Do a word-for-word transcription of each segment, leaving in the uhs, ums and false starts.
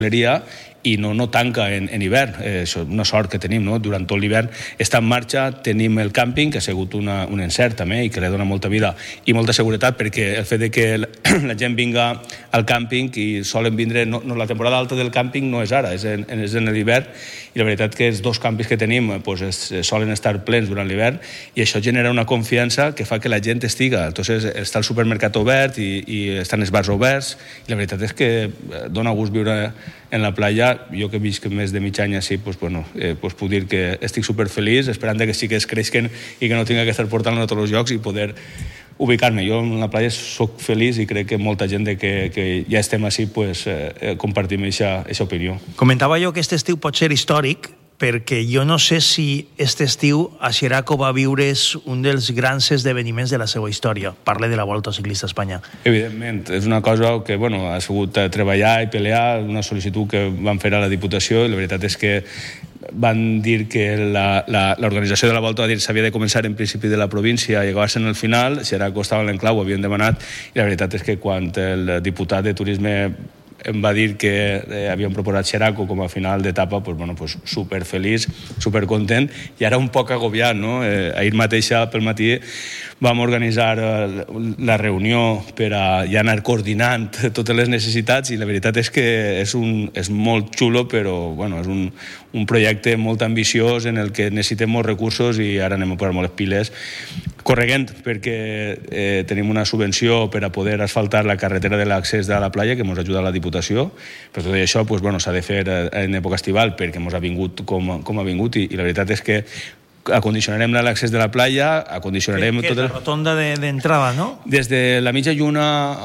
i no, no tanca en, en hivern. Eh, això és una sort que tenim, no? Durant tot l'hivern està en marxa, tenim el càmping, que ha sigut una, un encert també i que li dona molta vida i molta seguretat, perquè el fet de que la, la gent vinga al càmping i solen vindre, no, no, la temporada alta del càmping no és ara, és en, és en l'hivern, i la veritat que els dos càmpings que tenim pues, es, solen estar plens durant l'hivern i això genera una confiança que fa que la gent estiga. Entonces està el supermercat obert i, i estan els bars oberts i la veritat és que dona gust viure en la playa. Jo que visc més de mig any així, pues, bueno, eh, pues puc dir que estic superfeliç, esperant que sí que es creixen i que no tinga que estar portant-lo a tots els llocs i poder ubicar-me. Jo en la playa soc feliç i crec que molta gent de que, que ja estem així pues, eh, compartim aquesta opinió. Comentava jo que aquest estiu pot ser històric perquè jo no sé si aquest estiu a Xeraco va viure's un dels grans esdeveniments de la seva història. Parle de la Volta Ciclista a Espanya. Evidentment, és una cosa que bueno, ha sigut treballar i pelear, una sol·licitud que van fer a la Diputació i la veritat és que van dir que l'organització de la Volta s'havia de començar en principi de la província i acabar-se en el final. Xeraco estava en l'enclau, ho havien demanat i la veritat és que quan el diputat de Turisme em va dir que eh, havien proposat Xeraco com a final d'etapa, pues, bueno, pues, superfeliç, supercontent i ara un poc agobiat, no? Eh, ahir mateixa pel matí vam organitzar eh, la reunió per a ja anar coordinant totes les necessitats i la veritat és que és, un, és molt xulo, però bueno, és un, un projecte molt ambiciós en el que necessitem molts recursos i ara anem a posar molt les piles corregent, perquè eh, tenim una subvenció per a poder asfaltar la carretera de l'accés de la playa que ens ajuda la Diputació, però tot això pues, bueno, s'ha de fer en època estival perquè ens ha vingut com, com ha vingut i, i la veritat és que acondicionarem l'accés de la playa, acondicionarem... Que és la rotonda d'entrada, no? Des de la mitja lluna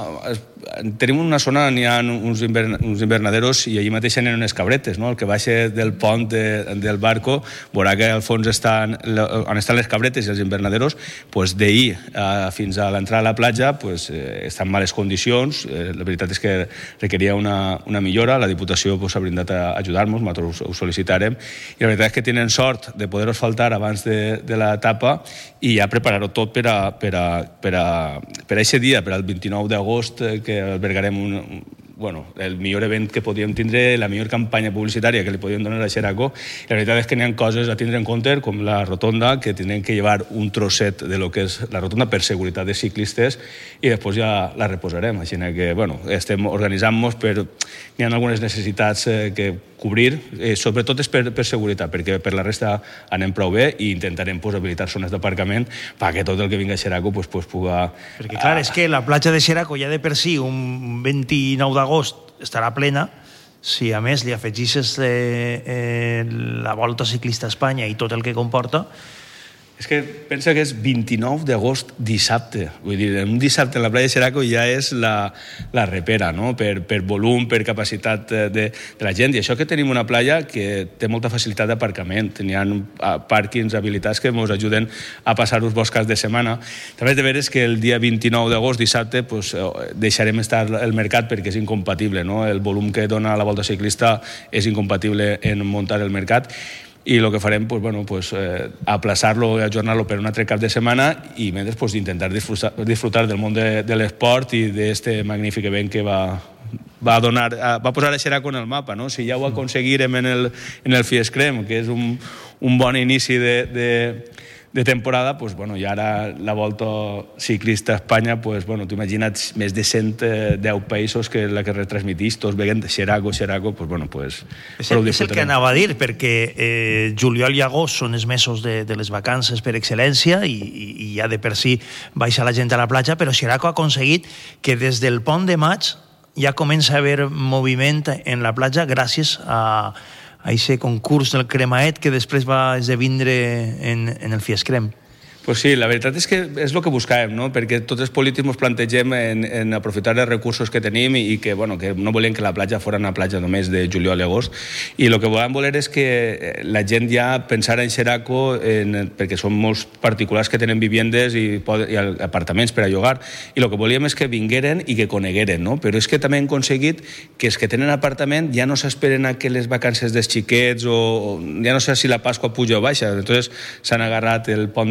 tenim una zona, n'hi ha uns, invern, uns invernaderos i allí mateix hi ha unes cabretes, no? El que baixa del pont de, del barco veurà que al fons estan, on estan les cabretes i els invernaderos, pues d'ahir eh, fins a l'entrada a la platja pues, eh, estan en males condicions, eh, la veritat és que requeria una, una millora, la Diputació pues, s'ha brindat a ajudar-nos, nosaltres ho, ho sol·licitarem, i la veritat és que tenen sort de poder asfaltar abans de, de l'etapa i ja preparar-ho tot per a, per a, per a, per a aquest dia, per al vint-i-nou d'agost, que albergarem un, un, bueno, el millor event que podíem tindre, la millor campanya publicitària que li podíem donar a Xeraco. La veritat és que n'hi ha coses a tindre en compte, com la rotonda, que tindrem que llevar un trosset de lo que és la rotonda per seguretat de ciclistes i després ja la reposarem. Així que, bueno, estem organitzant-nos per... N'hi ha algunes necessitats eh, que cobrir, eh, sobretot és per, per seguretat, perquè per la resta anem prou bé i intentarem pues, habilitar zones d'aparcament perquè tot el que vingui a Xeraco pues, pues, puga... Perquè clar, és que la platja de Xeraco ja de per si un vint-i-nou d'agost estarà plena, si a més li afegisses eh, eh, la Volta Ciclista a Espanya i tot el que comporta. És que pensa que és vint-i-nou d'agost dissabte. Vull dir, un dissabte en la playa de Xeraco ja és la, la repera, no? Per, per volum, per capacitat de, de la gent. I això que tenim una playa que té molta facilitat d'aparcament. Hi ha pàrquings habilitats que ens ajuden a passar uns bons caps de setmana. També és de veres que el dia vint-i-nou d'agost, dissabte, pues, deixarem estar el mercat perquè és incompatible, no? El volum que dona la Volta Ciclista és incompatible en muntar el mercat. I el que farem, pues, bueno, pues, eh, aplaçar-lo i ajornar-lo per un altre cap de setmana i mentre pues, intentar disfrutar, disfrutar del món de, de l'esport i d'aquest magnífic event que va, va, donar, va posar a Xeraco en el mapa. No? Si ja ho aconseguirem en el, en el Fiescrem, que és un, un bon inici de, de, de temporada, pues, bueno, i ara la Volta Ciclista a Espanya, pues, bueno, t'ho imagina't més de cent deu països que la que retransmitís, tots veient Xeraco, Xeraco, pues, bueno, pues, és, el, és el que anava a dir, perquè eh, juliol i agost són els mesos de, de les vacances per excel·lència i, i, i ja de per si baixa la gent a la platja, però Xeraco ha aconseguit que des del pont de maig ja comença a haver moviment en la platja gràcies a a aquest concurs del cremaet que després va esdevindre en, en el Fiescrem. Pues sí, la veritat és que és el que buscàvem, no? Perquè tots els polítics ens plantegem en, en aprofitar els recursos que tenim i, i que, bueno, que no volem que la platja fos una platja només de juliol i agost. I el que volem voler és que la gent ja pensara en Xeraco, en, perquè són molts particulars que tenen viviendes i, i apartaments per a llogar, i el que volíem és que vingueren i que conegueren, no? Però és que també hem aconseguit que els que tenen apartament ja no s'esperen a que les vacances dels xiquets o ja no sé si la Pasqua puja o baixa, entonces s'han agarrat el pont de maig com a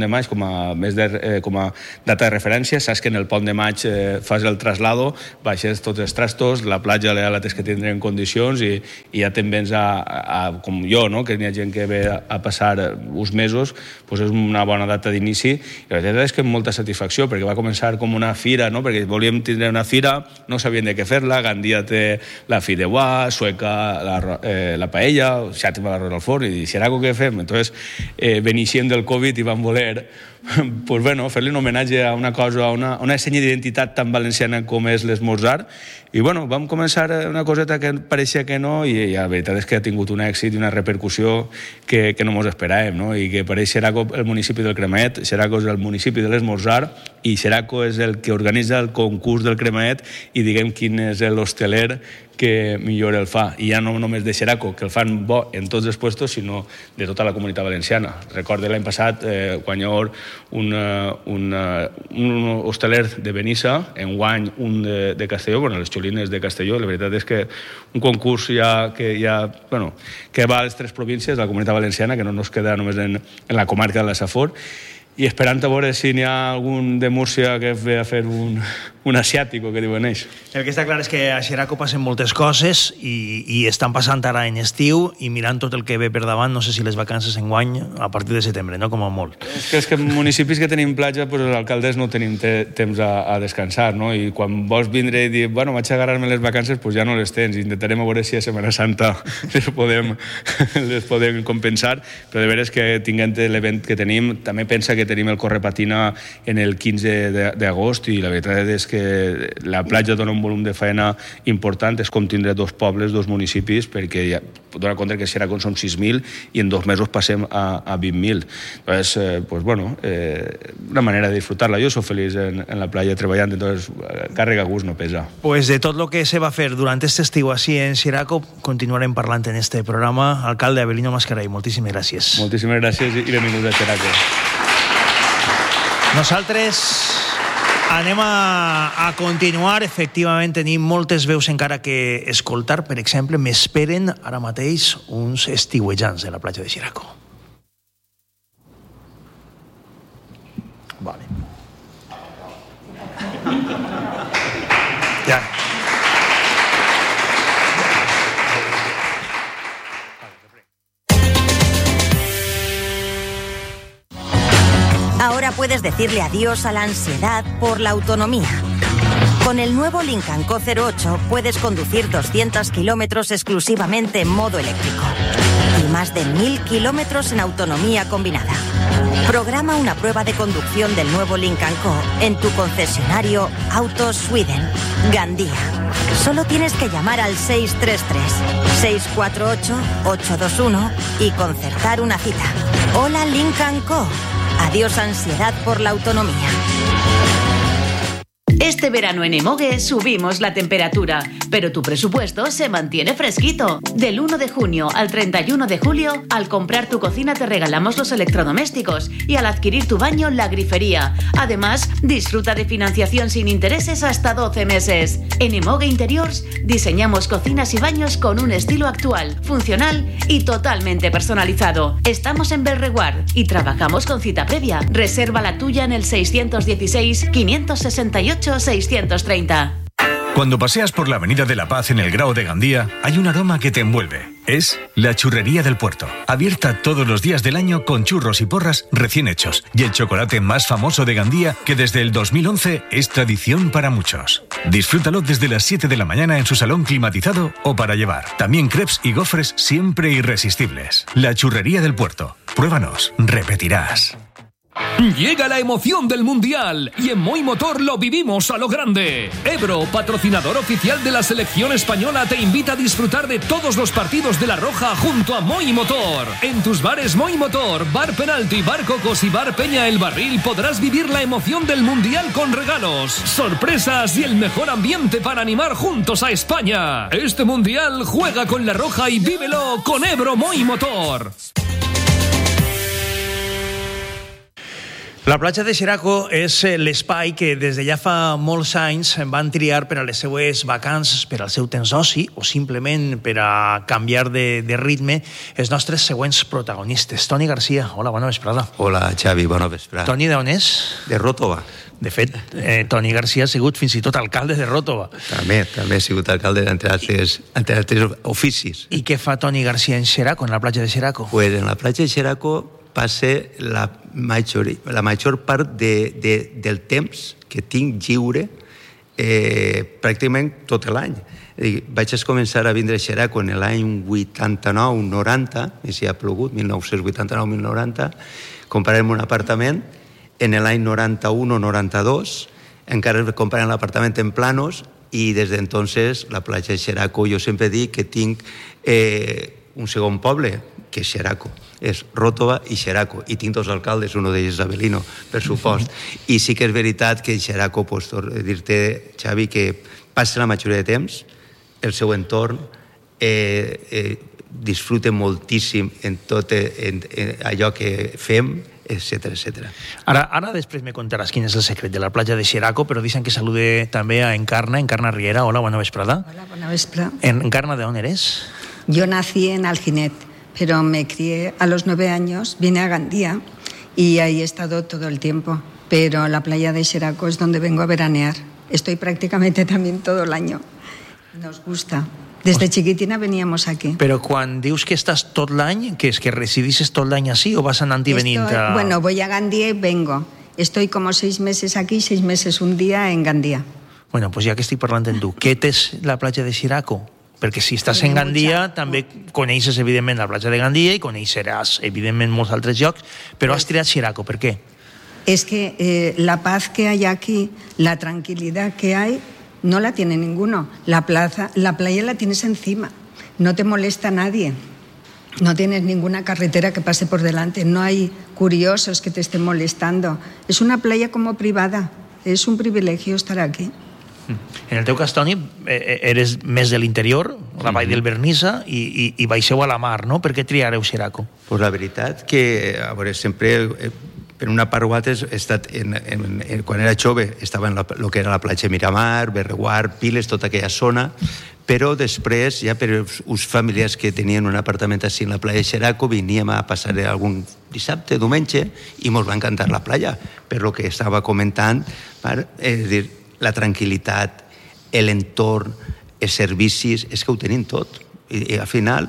a, més de, eh, com a data de referència. Saps que en el pont de maig eh, fas el traslado, baixes tots els trastos, la platja ja la tens que tindre en condicions i, i ja te'n vens a, a, com jo, no? Que n'hi ha gent que ve a, a passar uns mesos, doncs és una bona data d'inici. I la veritat és que amb molta satisfacció, perquè va començar com una fira, no? Perquè volíem tindre una fira, no sabien de què fer-la, Gandia té la fideuà, Sueca la, eh, la paella, Xàtima l'arròs al forn, i Xeraco què fem? Entonces, eh, veneixien del Covid i van voler pues bueno, fer-li un homenatge a una cosa, a una, una senya d'identitat tan valenciana com és l'esmorzar, i bueno, vam començar una coseta que pareixia que no, i, i la veritat és que ha tingut un èxit i una repercussió que, que no mos esperàvem, no? I que per això Xeraco el municipi del Cremaet, Xeraco és el municipi de l'esmorzar, i Xeraco és el que organitza el concurs del Cremaet, i diguem quin és l'hosteler que millor el fa, i ja no només de Xeraco, que el fan bo en tots els puestos, sinó de tota la comunitat valenciana. Recordo l'any passat, eh, quan hi ha un, un, un hosteler de Benissa, enguany un de, de Castelló, bueno, les xolines de Castelló, la veritat és que un concurs ja, que, ja, bueno, que va a les tres províncies de la comunitat valenciana, que no ens queda només en, en la comarca de la Safor, i esperant a veure si n'hi ha algun de Múrcia que ve a fer un, un asiàtico, que diuen ells. El que està clar és que a Xeraco passen moltes coses i, i estan passant ara en estiu, i mirant tot el que ve per davant, no sé si les vacances enguany a partir de setembre, no? Com a molt. És que, és que en municipis que tenim platja, pues, els alcaldes no tenim te, temps a, a descansar, no? I quan vols vindre i dir, bueno, vaig a agarrar-me les vacances, pues ja no les tens. Intentarem a veure si a Setmana Santa les podem, les podem compensar, però de veres que tinguent l'event que tenim, també pensa que tenim el correpatina en el quinze d'agost, i la veritat és que la platja dona un volum de feina important, és com tindre dos pobles, dos municipis, perquè ja dona compte que Xeraco són sis mil i en dos mesos passem a, a vint mil. Entonces, eh, pues bueno, eh, una manera de disfrutar-la. Jo soc feliç en, en la platja treballant, entonces càrrega a gust no pesa. Pues de tot lo que se va a fer durant este estiu així en Xeraco, continuarem parlant en este programa. Alcalde Avelino Mascarell, moltíssimes gràcies. Moltíssimes gràcies i benvinguts a Xeraco. Nosaltres anem a, a continuar. Efectivament, tenim moltes veus encara que escoltar. Per exemple, m'esperen ara mateix uns estiuejants de la platja de Xeraco. Vale. Ja. Ahora puedes decirle adiós a la ansiedad por la autonomía. Con el nuevo Lincoln Co cero ocho puedes conducir doscientos kilómetros exclusivamente en modo eléctrico y más de mil kilómetros en autonomía combinada. Programa una prueba de conducción del nuevo Lincoln Co en tu concesionario Autos Sweden, Gandía. Solo tienes que llamar al seis tres tres, seis cuatro ocho, ocho dos uno y concertar una cita. Hola Lincoln Co. Adiós ansiedad por la autonomía. Este verano en Emogue subimos la temperatura, pero tu presupuesto se mantiene fresquito. Del uno de junio al treinta y uno de julio, al comprar tu cocina te regalamos los electrodomésticos y al adquirir tu baño, la grifería. Además, disfruta de financiación sin intereses hasta doce meses. En Emogue Interiors diseñamos cocinas y baños con un estilo actual, funcional y totalmente personalizado. Estamos en Belreguard y trabajamos con cita previa. Reserva la tuya en el seiscientos dieciséis, quinientos sesenta y ocho, seiscientos treinta. Cuando paseas por la Avenida de la Paz en el Grao de Gandía, hay un aroma que te envuelve. Es la Churrería del Puerto, abierta todos los días del año con churros y porras recién hechos y el chocolate más famoso de Gandía, que desde el dos mil once es tradición para muchos. Disfrútalo desde las siete de la mañana en su salón climatizado o para llevar. También crepes y gofres siempre irresistibles. La Churrería del Puerto. Pruébanos, repetirás. Llega la emoción del Mundial y en Moi Motor lo vivimos a lo grande. Ebro, patrocinador oficial de la selección española, te invita a disfrutar de todos los partidos de La Roja junto a Moi Motor. En tus bares Moi Motor, Bar Penalti, Bar Cocos y Bar Peña El Barril podrás vivir la emoción del Mundial con regalos, sorpresas y el mejor ambiente para animar juntos a España. Este Mundial juega con La Roja y vívelo con Ebro Moi Motor. La platja de Xeraco és l'espai que des de ja fa molts anys van triar per a les seues vacances, per al seu temps d'oci o simplement per a canviar de, de ritme els nostres següents protagonistes. Toni Garcia, hola, bona vesprada. Hola, Xavi, bona vesprada. Toni, d'on és? De Ròtova. De fet, eh, Toni Garcia ha sigut fins i tot alcalde de Ròtova. També, també ha sigut alcalde entre altres, entre altres oficis. I què fa Toni Garcia en Xeraco, en la platja de Xeraco? Pues en la platja de Xeraco passa la major, la major part de, de, del temps que tinc lliure eh, pràcticament tot l'any. Vaig començar a vindre a Xeraco en l'any vuitanta-nou noranta, i si ha plogut, mil nou-cents vuitanta-nou mil noranta, comprarem un apartament. En l'any noranta-u o noranta-dos encara comprarem l'apartament en planos i des d'entonces la platja de Xeraco, jo sempre dic que tinc eh, un segon poble, que és Xeraco. És Ròtova i Xeraco. I tinc dos alcaldes, un d'ells Avelino, per supost. I sí que és veritat que Xeraco, pues, dir-te, Xavi, que passa la majoria de temps, el seu entorn, eh, eh, disfruta moltíssim en tot en, en allò que fem, etcètera, etcètera. Ara, ara després me contaràs quin és el secret de la platja de Xeraco, però deixa'm que salude també a Encarna, Encarna Riera. Hola, bona vesprada. Hola, bona vesprada. Encarna, ¿de dónde eres? Yo nací en Alginet, pero me crié a los nueve años, vine a Gandía y ahí he estado todo el tiempo. Pero la playa de Xeraco es donde vengo a veranear. Estoy prácticamente también todo el año. Nos gusta. Desde chiquitina veníamos aquí. Però quan dius que estàs tot l'any, que és que residisses tot l'any així o vas anant i venint a... Bueno, voy a Gandía y vengo. Estoy como seis meses aquí, seis meses un día en Gandía. Bueno, pues ja que estic parlant amb tu, què és la platja de Xeraco? Perquè si estàs en Gandia també coneixes evidentment la platja de Gandia i coneixeràs evidentment molts altres llocs, però has triat Xeraco, ¿per qué? Es que eh, la paz que hay aquí, la tranquilidad que hay, no la tiene ninguno. La plaza, la playa la tienes encima, no te molesta nadie, no tienes ninguna carretera que pase por delante, no hay curiosos que te estén molestando. Es una playa como privada, es un privilegio estar aquí. En el teu cas, Toni, eres més de l'interior, la vall del Vernissa, i, i, i baixeu a la mar, no? Per què triareu Xeraco? Pues la veritat que, a veure, sempre, eh, per una part o altra, he estat, en, en, en, quan era jove, estava en el que era la platja Miramar, Berreguard, Piles, tota aquella zona, però després, ja per uns familiars que tenien un apartament així en la platja de Xeraco, veníem a passar algun dissabte, diumenge, i mos va encantar la platja, per lo que estava comentant, és dir, la tranquil·litat, l'entorn, els servicis, és que ho tenim tot. I, i al final,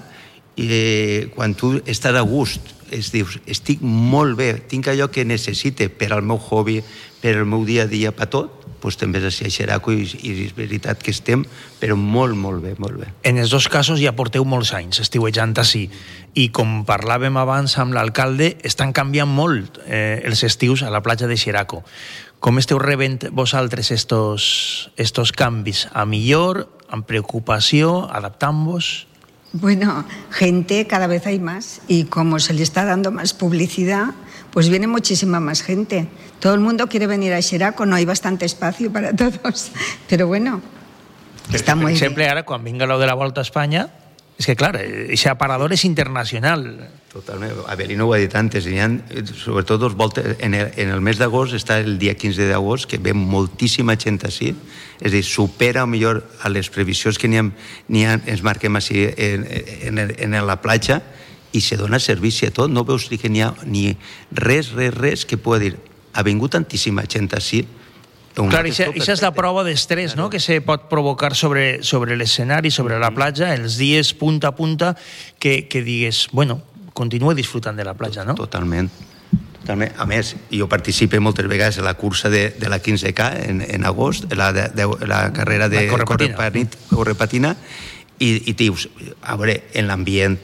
i, quan tu estàs a gust, es dius, estic molt bé, tinc allò que necessite per al meu hobby, per al meu dia a dia, per tot, doncs te'n ves a Xeraco i, i és veritat que estem, però molt, molt bé, molt bé. En els dos casos ja porteu molts anys estiuejant així, i com parlàvem abans amb l'alcalde, estan canviant molt eh, els estius a la platja de Xeraco. Com esteu rebent vosaltres estos, estos canvis? ¿A millor, amb preocupació, adaptant-vos? Bueno, gente cada vez hay más y como se le está dando más publicidad, pues viene muchísima más gente. Todo el mundo quiere venir a Xeraco, no hay bastante espacio para todos, pero bueno, está muy bien. Per exemple, ara, quan vinga lo de la Volta a Espanya, és que, clar, aquest aparador és internacional. Totalment. Avelino ho ha dit antes, hi ha, sobretot dos voltes, en el, en el mes d'agost està el dia quinze d'agost, que ve moltíssima gent així, és a dir, supera millor a les previsions que n'hi ha, n'hi ha, ens marquem així en, en, en la platja, i se dona servici a tot, no veus que n'hi ha ni res, res, res que pugui dir, ha vingut tantíssima gent així. Clar, això és la prova d'estrès, no?, que se pot provocar sobre, sobre l'escenari, sobre la platja, els dies punta a punta, que, que digues, bueno, continua disfrutant de la platja, no? Totalment. Totalment. A més, jo participe moltes vegades a la cursa de, de la quinze K en, en agost, la, de, de, la carrera de correpatina, i, i dius, a veure, en l'ambient,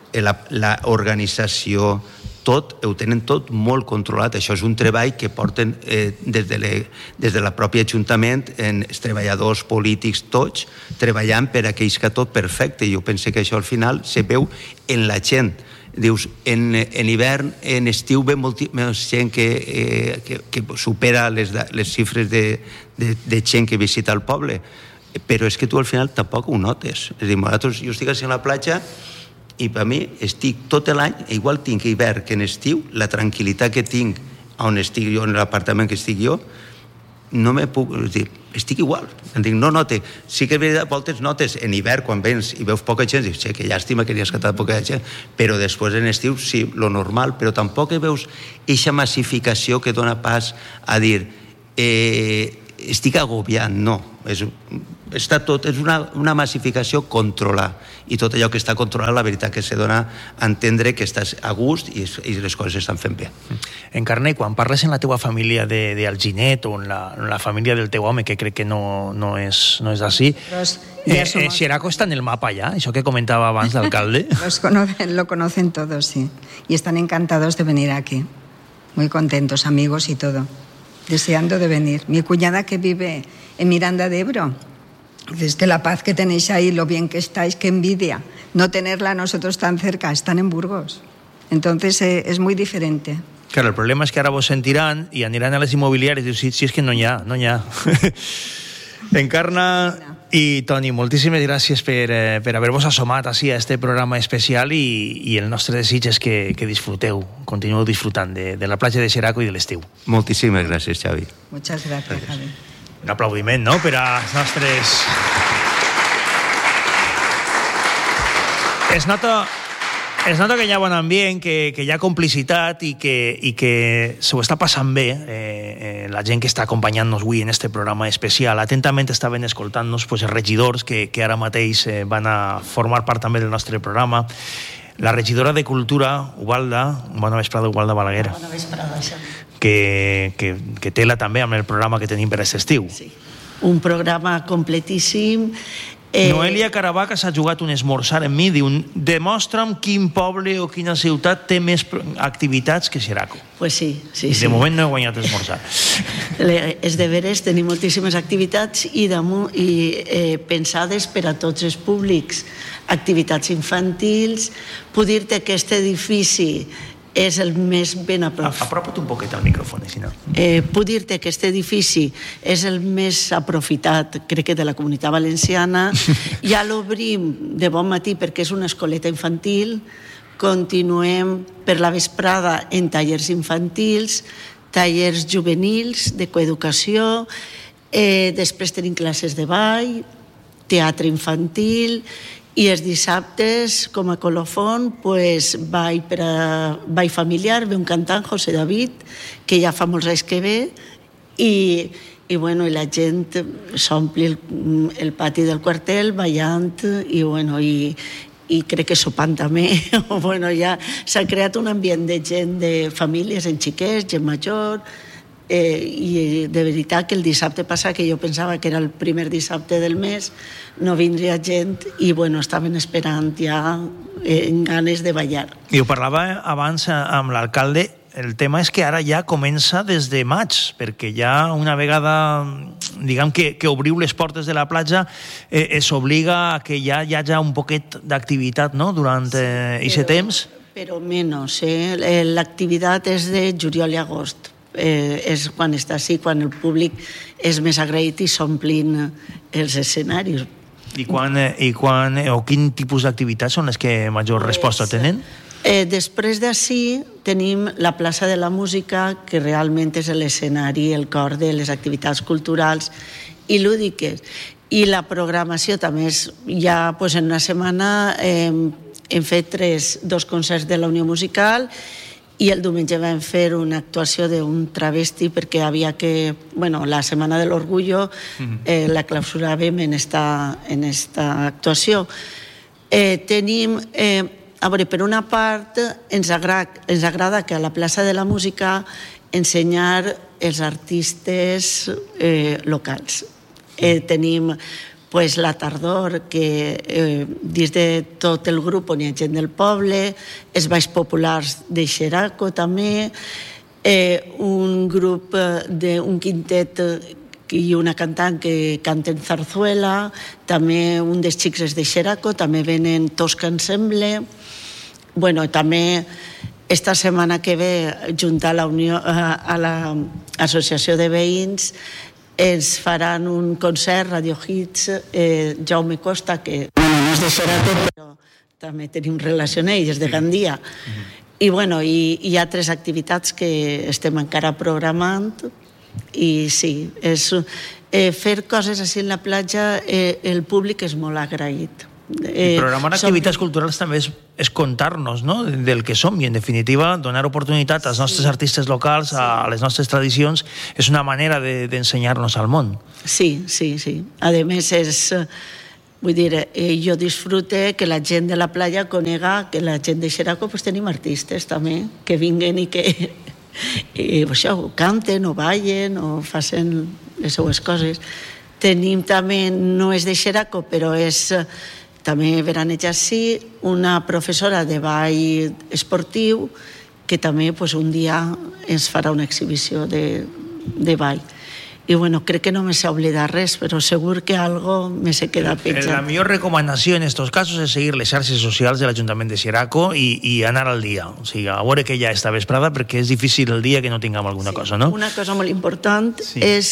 l'organització, tot, ho tenen tot molt controlat. Això és un treball que porten eh, des, de le, des de la pròpia Ajuntament, en els treballadors polítics, tots, treballant per a que isca tot perfecte. Jo penso que això al final se veu en la gent. Dius, en, en hivern, en estiu, ve molta més gent que, eh, que, que supera les, les xifres de, de, de gent que visita el poble. Però és que tu al final tampoc ho notes. És a dir, nosaltres, jo estic a la platja i per mi estic tot l'any, igual tinc hivern que en estiu, la tranquil·litat que tinc on estic jo, en l'apartament que estic jo, no me puc... Dir, estic igual. Em dic, no note. Sí que a voltes notes en hivern, quan vens i veus poca gent, dius, que llàstima que havies quedat poca gent, però després en estiu sí, lo normal, però tampoc veus eixa massificació que dona pas a dir eh, estic agobiant, no. És, està tot, és una, una massificació controlada, i tot allò que està controlat, la veritat que se dona a entendre que estàs a gust i, i les coses estan fent bé. Encarna, quan parles en la teua família d'Alginet o en la, en la família del teu home, que crec que no, no és, no és així, eh, eh, Xeraco està en el mapa ja, això que comentava abans l'alcalde. Los conocen, lo conocen todos, sí, y están encantados de venir aquí, muy contentos, amigos y todo, deseando de venir. Mi cuñada que vive en Miranda de Ebro, es que la paz que tenéis ahí, lo bien que estáis, qué envidia. No tenerla a nosotros tan cerca, están en Burgos. Entonces eh, es muy diferente. Claro, el problema es que ara vos sentiran i aniran a les immobiliàries i dius, si, si és que no hi ha, no hi ha. Encarna i Toni, moltíssimes gràcies per, eh, per haver-vos assomat així a este programa especial i, i el nostre desig és que, que disfruteu, continueu disfrutant de, de la platja de Xeraco i de l'estiu. Moltíssimes gràcies, Xavi. Muchas gracias, Javi. Un aplaudiment, no?, per als nostres... Es nota, es nota que hi ha bon ambient, que, que hi ha complicitat i que, i que s'ho està passant bé eh, eh, la gent que està acompanyant-nos avui en este programa especial. Atentament estaven escoltant-nos pues, els regidors que, que ara mateix eh, van a formar part també del nostre programa. La regidora de Cultura, Ubalda, bona vesprada, Ubalda Balaguer. Bona vesprada, Xavi. Que, que, que té-la també amb el programa que tenim per aquest estiu. Sí, un programa completíssim. Eh... Noelia Caravaca s'ha jugat un esmorzar en mi, diu, demostra'm quin poble o quina ciutat té més activitats que Xeraco. Pues sí, sí, de sí. moment no he guanyat esmorzar. És de veres, tenim moltíssimes activitats i, damunt, i eh, pensades per a tots els públics. Activitats infantils. Puc dir-te que aquest edifici és el més ben aprofitat. Apropa't un poquet al micròfon, si no. Eh, puc dir-te que aquest edifici és el més aprofitat, crec que de la Comunitat Valenciana. Ja l'obrim de bon matí perquè és una escoleta infantil. Continuem per la vesprada en tallers infantils, tallers juvenils de coeducació, eh, després tenim classes de ball, teatre infantil, i els dissabtes, com a colofon, pues, ball, per a, ball familiar, ve un cantant, José David, que ja fa molts anys que ve, i, i, bueno, i la gent s'ompli el, el pati del quartel ballant, i, bueno, i, i crec que sopant també. Bueno, ja s'ha creat un ambient de gent, de famílies, en xiquets, gent major, Eh, i de veritat que el dissabte passat, que jo pensava que era el primer dissabte del mes, no vindria gent i bueno, estaven esperant ja eh, en ganes de ballar. I ho parlava abans amb l'alcalde, el tema és que ara ja comença des de maig, perquè ja una vegada diguem que, que obriu les portes de la platja eh, es obliga a que ja hi hagi un poquet d'activitat, no?, durant aquest eh, temps. Però menys, eh? L'activitat és de juliol i agost. Eh, és quan està així, quan el públic és més agraït i s'omplin els escenaris. I quan, i quan o quin tipus d'activitats són les que major resposta tenen? Eh, després d'ací tenim la plaça de la música, que realment és l'escenari, el cor de les activitats culturals i lúdiques. I la programació també és, ja pues, en una setmana eh, hem fet tres, dos concerts de la Unió Musical i el diumenge vam fer una actuació d'un travesti perquè havia que... Bueno, la Setmana de l'Orgullo eh, la clausuràvem en esta, en esta actuació. Eh, tenim... Eh, a veure, per una part, ens agrada, ens agrada que a la plaça de la música ensenyar els artistes eh, locals. Eh, tenim pues, la tardor, que eh, dins de tot el grup on hi ha gent del poble, els balls populars de Xeraco també, eh, un grup, de, un quintet i una cantant que canten zarzuela, també un dels xics de Xeraco, també venen Tosca Ensemble. Bueno, també esta setmana que ve, junt a la Unió, a l'Associació de Veïns, ens faran un concert, Radio Hits, eh, Jaume Costa, que bueno, no és de Xeraco, però també tenim relació amb ell, és de Gandia. I, bueno, i hi ha tres activitats que estem encara programant i sí, és, eh, fer coses així en la platja, eh, el públic és molt agraït. Eh, I programar activitats som... culturals també és, és contar-nos, no?, del que som, i en definitiva donar oportunitat als nostres sí. artistes locals, a, a les nostres tradicions, és una manera de, d'ensenyar-nos al món. Sí, sí, sí. A més, és, vull dir, eh, jo disfrute que la gent de la platja conega que la gent de Xeraco pues, tenim artistes també, que vinguen i que i, això, canten o ballen o facin les seues coses. Tenim també, no és de Xeraco, però és també veraneja sí, una professora de ball esportiu que també pues, un dia ens farà una exhibició de, de ball. I bueno, crec que no me s'ha oblidat res, però segur que algo me se queda penjat. La millor recomanació en estos casos és seguir les xarxes socials de l'Ajuntament de Xeraco i, i anar al dia. O sigui, a veure que ja està vesprada, perquè és difícil el dia que no tinguem alguna sí, cosa, no? Una cosa molt important sí. és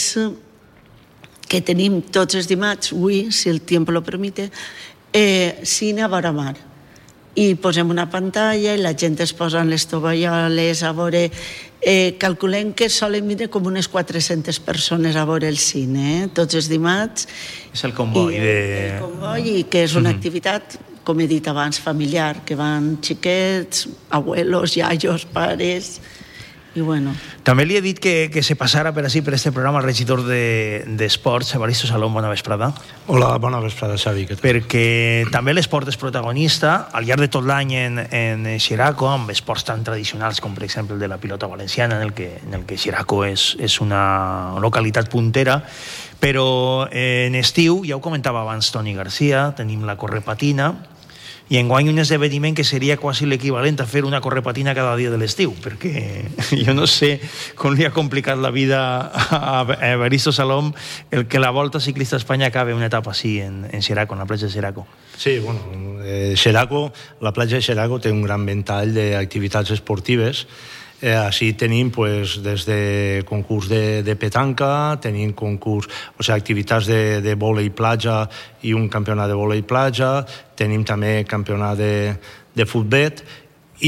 que tenim tots els dimarts, avui, si el temps lo permite, Eh, cine a vora mar. I posem una pantalla i la gent es posa en les tovalloles a veure... Eh, calculem que solen vindre com unes quatre-centes persones a veure el cine, eh? Tots els dimarts. És el comboi. I, de... El comboi, i que és una mm-hmm. activitat, com he dit abans, familiar, que van xiquets, abuelos, iaios, pares... I bueno. També li he dit que, que se passara per així, per este programa, el regidor d'Esports, de, Evaristo Salom, bona vesprada. Hola, bona vesprada, Xavi. Perquè també l'esport és protagonista al llarg de tot l'any en, en Xeraco, amb esports tan tradicionals com, per exemple, el de la pilota valenciana, en el que, en el que Xeraco és, és una localitat puntera, però eh, en estiu, ja ho comentava abans Toni Garcia, tenim la correpatina, i enguany un esdeveniment que seria quasi l'equivalent a fer una correpatina cada dia de l'estiu, perquè jo no sé com li ha complicat la vida a Evaristo Salom el que la Volta Ciclista a Espanya acabe una etapa així en, en Xeraco, en la platja de Xeraco. Sí, bueno, eh, Xeraco, la platja de Xeraco té un gran ventall d'activitats esportives. Eh, així tenim pues, des de concurs de, de petanca, tenim concurs, o sigui, activitats de, de vòlei platja i un campionat de vòlei platja, tenim també campionat de, de futbet i,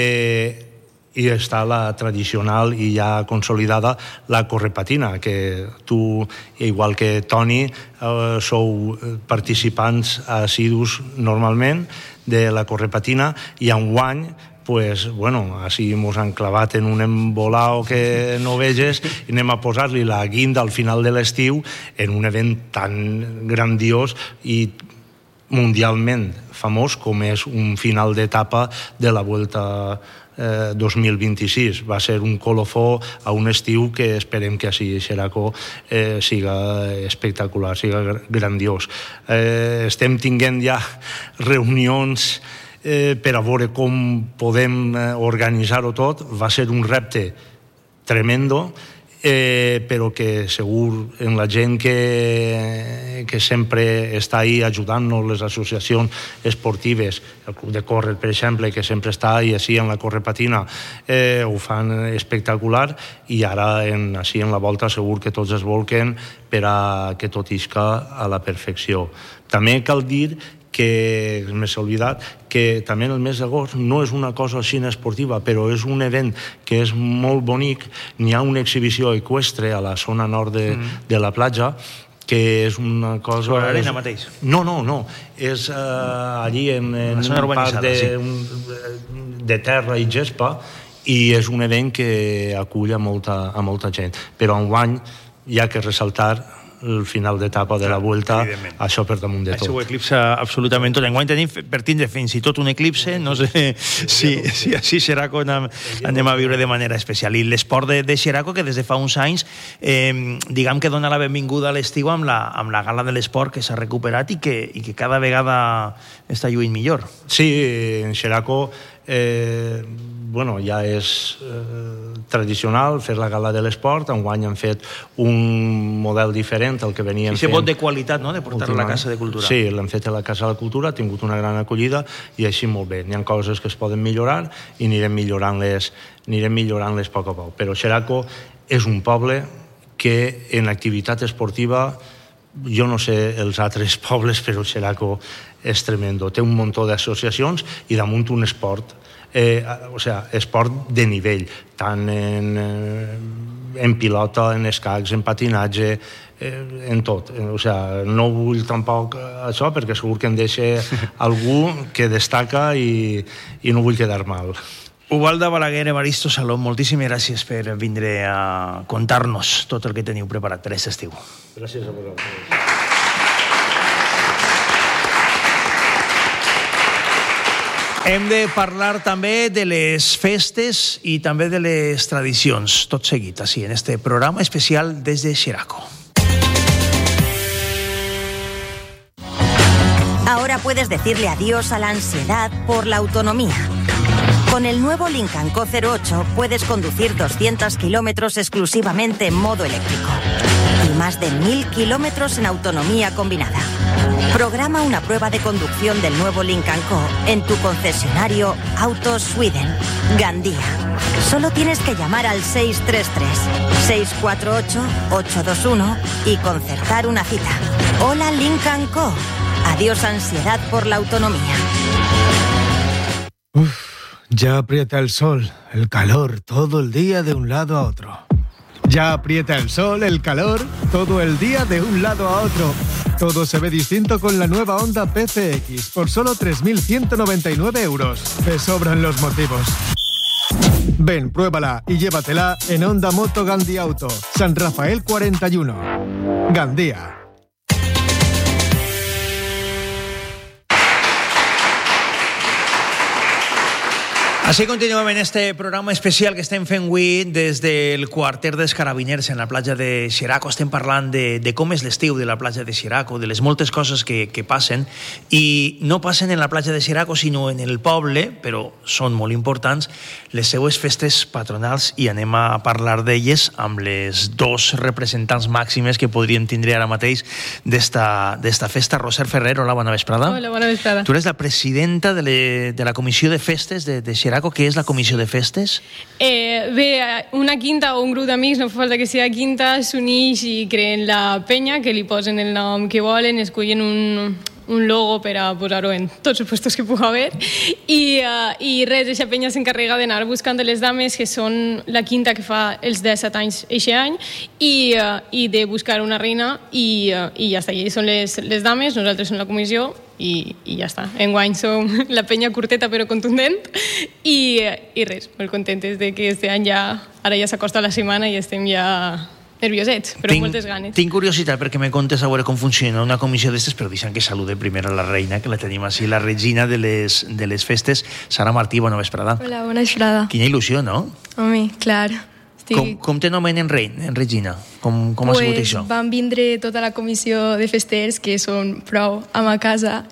eh, i està la tradicional i ja consolidada la correpatina, que tu, igual que Toni, eh, sou participants assidus normalment de la correpatina i enguany pues, bueno, així mos han clavat en un embolao que no veges i anem a posar-li la guinda al final de l'estiu en un event tan grandiós i mundialment famós com és un final d'etapa de la Vuelta eh, dos mil vint-i-sis. Va ser un colofó a un estiu que esperem que així a Xeraco eh, siga espectacular, siga grandiós. Eh, estem tinguent ja reunions Eh, per a veure com podem eh, organitzar-ho tot. Va ser un repte tremendo, eh, però que segur en la gent que, que sempre està ahí ajudant-nos, les associacions esportives, el Club de Córrer, per exemple, que sempre està ahí, així en la correpatina, eh, ho fan espectacular, i ara en, així en la volta segur que tots es volquen per a que tot isca a la perfecció. També cal dir que m'he oblidat que també en el mes d'agost no és una cosa així esportiva, però és un event que és molt bonic. N'hi ha una exhibició eqüestre a la zona nord de, mm. de la platja, que és una cosa... Sobre l'arena mateix? No, no, no. És uh, allí en, en un parc de, sí. un, de terra i gespa, i és un event que acull a molta, a molta gent. Però enguany hi ha que ressaltar el final d'etapa de la Vuelta, això per damunt de tot. Això ho eclipsa absolutament tot. Enguany tenim per tindre fins i tot un eclipse, no sé si, si així Xeraco anem, anem a viure de manera especial. I l'esport de, de Xeraco, que des de fa uns anys, eh, diguem que dona la benvinguda a l'estiu amb la, amb la gala de l'esport que s'ha recuperat i que, i que cada vegada està lluint millor. Sí, en Xeraco eh, bueno, ja és eh, tradicional fer la gala de l'esport. Enguany han fet un model diferent al que veníem fent. I vot de qualitat, no?, de portar-lo a la Casa de Cultura. Sí, l'hem fet a la Casa de la Cultura, ha tingut una gran acollida i així molt bé. N'hi ha coses que es poden millorar i anirem millorant-les anirem millorant-les a poc a poc. Però Xeraco és un poble que en activitat esportiva jo no sé els altres pobles, però Xeraco és tremendo. Té un muntó d'associacions i damunt un esport, eh, o sea, esport de nivell, tant en, eh, en pilota, en escacs, en patinatge, eh, en tot. O sea, no vull tampoc això perquè segur que em deixa algú que destaca i, i no vull quedar mal. Ubaldo Balaguer, Evaristo Salom, moltíssimes gràcies per vindre a contar-nos tot el que teniu preparat per aquest estiu. Gràcies a vosaltres. Hem de parlar també de les festes i també de les tradicions, tot seguit, així, en este programa especial des de Xeraco. Ahora puedes decirle adiós a la ansiedad por la autonomía. Con el nuevo Lincoln Co cero ocho puedes conducir doscientos kilómetros exclusivamente en modo eléctrico y más de mil kilómetros en autonomía combinada. Programa una prueba de conducción del nuevo Lincoln Co en tu concesionario Autos Sweden, Gandía. Solo tienes que llamar al seis tres tres, seis cuatro ocho, ocho dos uno y concertar una cita. Hola Lincoln Co. Adiós ansiedad por la autonomía. Uf. Ya aprieta el sol, el calor, todo el día de un lado a otro. Ya aprieta el sol, el calor, todo el día de un lado a otro. Todo se ve distinto con la nueva Honda P C X por solo tres mil ciento noventa y nueve euros. Te sobran los motivos. Ven, pruébala y llévatela en Honda Moto Gandía Auto, San Rafael cuarenta y uno. Gandía. Així continuem en este programa especial que estem fent avui des del quarter dels Carabiners en la platja de Xeraco. Estem parlant de, de com és l'estiu de la platja de Xeraco, de les moltes coses que, que passen, i no passen en la platja de Xeraco, sinó en el poble, però són molt importants, les seues festes patronals, i anem a parlar d'elles amb les dos representants màximes que podríem tindre ara mateix d'esta festa. Roser Ferrer, hola, bona vesprada. Hola, bona vesprada. Tu eres la presidenta de, le, de la comissió de festes de, de Xeraco. Què és la comissió de festes? Eh, bé, una quinta o un grup d'amics, no fa falta que sigui quinta, s'unix i creen la penya, que li posen el nom que volen, escollen un, un logo per a posar-ho en tots els puestos que pugui haver, i, uh, i res, aquesta penya s'encarrega d'anar buscant les dames, que són la quinta que fa els disset anys eixe any, i, uh, i de buscar una reina, i, uh, i ja està, i són les, les dames, nosaltres som la comissió, i, i ja està. Enguany som la penya curteta però contundent, i, i res, molt contentes de que este any ja, ara ja s'acosta la setmana i estem ja nerviosets, però tinc, moltes ganes. Tinc curiositat perquè me contes a veure com funciona una comissió d'estes, però deixant que salude primer a la reina, que la tenim així, la regina de les, de les festes, Sara Martí, bona vesprada. Hola, bona vesprada. Quina il·lusió, no? Home, clar. Estic... Com, com te nomenen reina, en regina? Com, com pues ha sigut això? Van vindre tota la comissió de festers, que són prou a ma casa,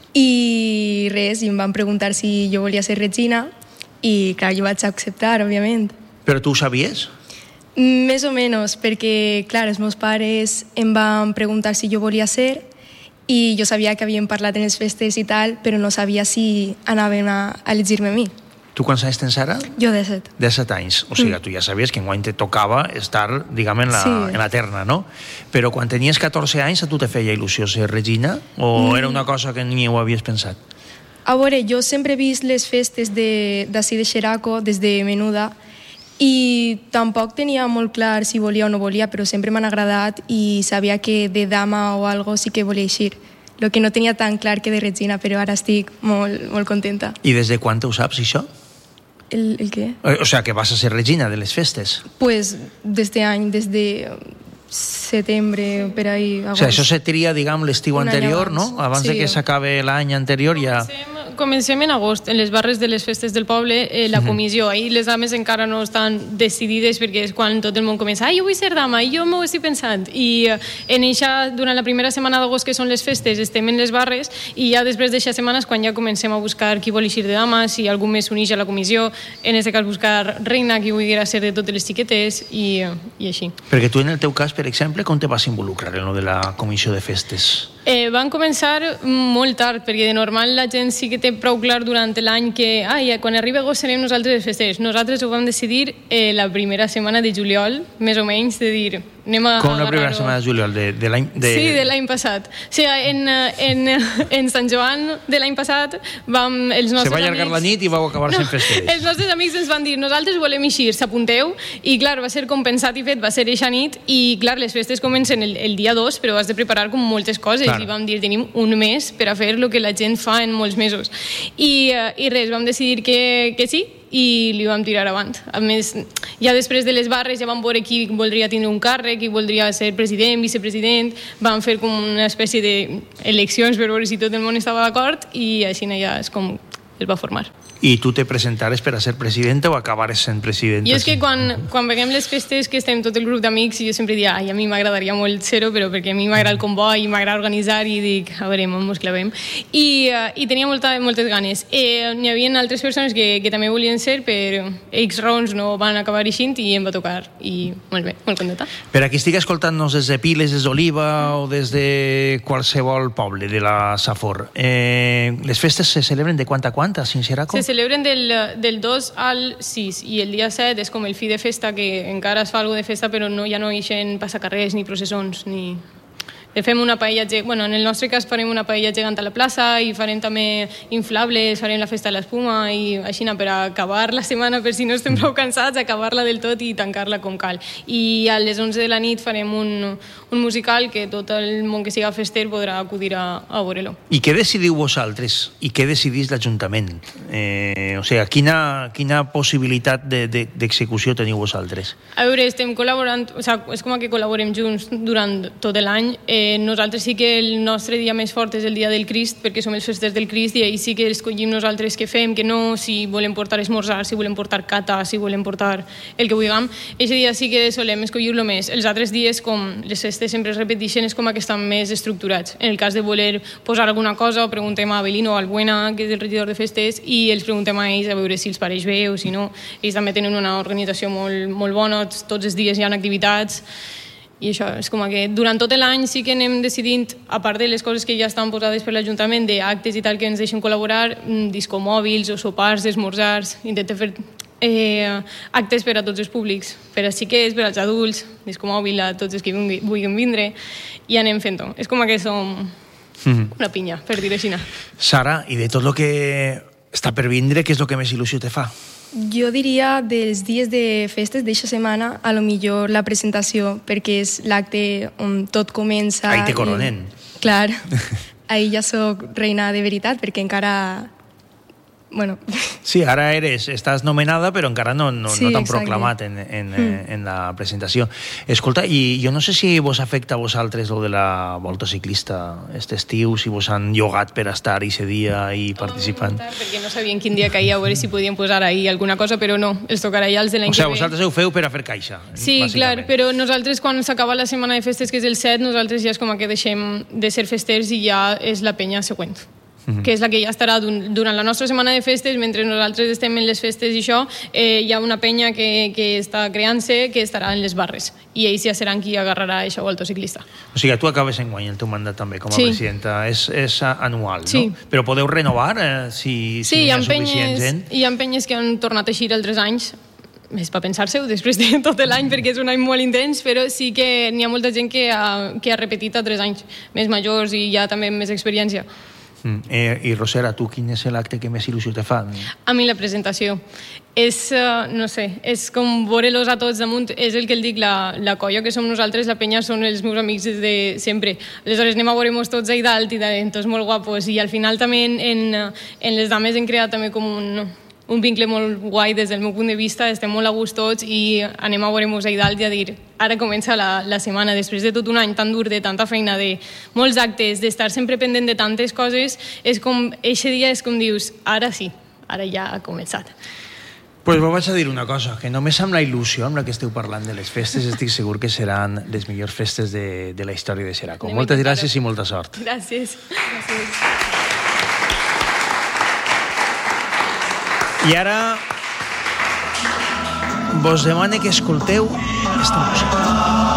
i res, i em van preguntar si jo volia ser regina, i clar, jo vaig acceptar, òbviament. Però tu ho sabies? Més o menys, perquè, clar, els meus pares em van preguntar si jo volia ser, i jo sabia que havien parlat en les festes i tal, però no sabia si anaven a elegir-me a mi. Tu quants anys tens ara? Jo disset. disset anys. O sigui, mm. tu ja sabies que enguany te tocava estar, diguem, en la, sí. en la terna, no? Però quan tenies catorze anys, a tu te feia il·lusió ser regina? O mm. era una cosa que ni ho havies pensat? A veure, jo sempre he vist les festes d'ací de, de Xeraco, des de menuda, i tampoc tenia molt clar si volia o no volia, però sempre m'han agradat i sabia que de dama o algo sí que volia eixir. Lo que no tenia tan clar que de regina, però ara estic molt, molt contenta. I des de quan ho saps, això? El, el què? O sea, que vas a ser regina de les festes. Pues, d'este any, des de setembre, per ahí... Agost. O sea, això se tria, diguem, l'estiu anterior, no? Abans sí. de que s'acabe l'any anterior ja... Comencem en agost, en les barres de les festes del poble, eh, la comissió. Ahir les dames encara no estan decidides perquè és quan tot el món comença. Ah, jo vull ser dama, i jo m'ho estic pensant. I eh, en eixa, durant la primera setmana d'agost, que són les festes, estem en les barres, i ja després d'eixa setmanes, quan ja comencem a buscar qui vol eixir de dama, si algú més s'uneix a la comissió, en aquest cas buscar reina, qui vulguera ser de totes les xiquetes, i, i així. Perquè tu, en el teu cas, per exemple, com te vas involucrar en lo de la comissió de festes? Eh, van començar molt tard, perquè de normal la gent sí que té prou clar durant l'any que ah, ja, quan arriba agost serem nosaltres els festers. Nosaltres ho vam decidir eh, la primera setmana de juliol, més o menys, de dir anem a Com la primera agarrar-ho. setmana de juliol de, de l'any... De... Sí, de l'any passat. O sigui, en, en, en Sant Joan de l'any passat vam... Els Se nostres va allargar amics... la nit i vau acabar No, sent festeres. Els nostres amics ens van dir, nosaltres volem eixir, s'apunteu, i clar, va ser compensat i fet, va ser eixa nit, i clar, les festes comencen el, el dia dos, però has de preparar com moltes coses, Clar. i vam dir, tenim un mes per a fer el que la gent fa en molts mesos. I, eh, i res, vam decidir que, que sí, i li vam tirar avant. A més, ja després de les barres ja vam veure qui voldria tindre un càrrec, qui voldria ser president, vicepresident, vam fer com una espècie d'eleccions per veure si tot el món estava d'acord, i així ja és com es va formar. I tu te presentares per a ser presidenta o acabares sent presidenta? I és que quan, quan veiem les festes que estem tot el grup d'amics, jo sempre dic, ai, a mi m'agradaria molt ser-ho, però perquè a mi m'agrada el comboi i m'agrada organitzar, i dic, a veure, mos clavem. I, uh, i tenia molta, moltes ganes. Eh, n'hi havia altres persones que, que també volien ser, però X raons no van acabar eixint i em va tocar. I molt bé, molt contenta. Per a qui estigui escoltant-nos des de Piles, des d'Oliva o des de qualsevol poble de la Safor, eh, les festes se celebren de quant a quant a Xeraco? Se celebren del, del dos al sis, i el dia set és com el fi de festa, que encara es fa alguna de festa, però no, ja no eixen passacarrers, ni processons, ni... Fem una paella, bueno, en el nostre cas farem una paella gegant a la plaça, i farem també inflables, farem la festa de l'espuma, i així per acabar la setmana, per si no estem prou cansats, acabar-la del tot i tancar-la com cal. I a les onze de la nit farem un, un musical que tot el món que siga fester podrà acudir a, a veure-lo. I què decidiu vosaltres? I què decidís l'Ajuntament? Eh, o sigui, quina, quina possibilitat de, de, d'execució teniu vosaltres? A veure, estem col·laborant, o sigui, és com que col·laborem junts durant tot l'any. Eh, nosaltres sí que el nostre dia més fort és el dia del Crist, perquè som els festers del Crist, i ahir sí que escollim nosaltres què fem, què no, si volem portar esmorzar, si volem portar cata, si volem portar el que vulguem. Aquest dia sí que solem escollir-lo més. Els altres dies, com les festes sempre es repeteixen, és com que estan més estructurats. En el cas de voler posar alguna cosa, preguntem a Abelino o a Albuena, que és el regidor de festes, i els preguntem a ells a veure si els pareix bé o si no. Ells també tenen una organització molt, molt bona, tots els dies hi ha activitats. I això, és com que durant tot l'any sí que anem decidint, a part de les coses que ja estan posades per l'Ajuntament, d'actes i tal que ens deixen col·laborar, discomòbils o sopars, esmorzars, intentem fer eh, actes per a tots els públics, per a xiquets, per als adults, discomòbil a tots els que vulguin vindre, i anem fent-ho. És com que som una pinya, per dir així. Sara, i de tot el que està per vindre, què és el que més il·lusió te fa? Jo diria dels dies de festes d'eixa setmana, a lo millor la presentació, perquè és l'acte on tot comença. Ahí te coronen. I, clar, ahí ja soc reina de veritat, perquè encara... Bueno. Sí, ara eres, estàs nomenada, però encara no, no, sí, no t'han exacte. proclamat en, en, mm. en la presentació. Escolta, i jo no sé si vos afecta a vosaltres lo de la volta ciclista este estiu, si vos han llogat per estar ese dia i participant. Perquè no sabien quin dia caia, a veure si podien posar ahí alguna cosa, però no, els tocarà ja els de l'any o sigui, que ve. vosaltres ho feu per a fer caixa. Sí, clar, però nosaltres quan s'acaba la setmana de festes, que és el set, nosaltres ja és com que deixem de ser festers i ja és la penya següent. Mm-hmm. Que és la que ja estarà durant la nostra setmana de festes, mentre nosaltres estem en les festes i això, eh, hi ha una penya que, que està creant-se, que estarà en les barres, i ells ja seran qui agarrarà això volta ciclista. O sigui, tu acabes en guany el teu mandat també com a sí. presidenta, és, és anual, sí. no? Però podeu renovar eh, si, si sí, hi ha hi suficient gent? Hi ha penyes que han tornat a eixir altres anys, més per pensar-se-ho després de tot l'any, perquè és un any molt intens, però sí que n'hi ha molta gent que ha, que ha repetit altres anys, més majors i ja també amb més experiència. Mm. Eh, I Rosera, tu quin és l'acte que més il·lusió te fa? A mi la presentació. És, uh, no sé, és com veure-los a tots damunt, és el que el dic, la, la colla que som nosaltres, la penya són els meus amics des de sempre. Aleshores anem a veure-nos tots ahí dalt i tots molt guapos, i al final també en, en, en les dames hem creat també com un... un vincle molt guai des del meu punt de vista, estem molt a gust tots i anem a veure-nos ahí dalt i a dir ara comença la, la setmana, després de tot un any tan dur, de tanta feina, de molts actes, d'estar sempre pendent de tantes coses, és com, eixe dia és com dius, ara sí, ara ja ha començat. Pues vos vaig a dir una cosa, que només amb la il·lusió amb la que esteu parlant de les festes estic segur que seran les millors festes de, de la història de Xeraco. Moltes gràcies i molta sort. Gràcies. Gràcies. I ara vos demane que escolteu esta música.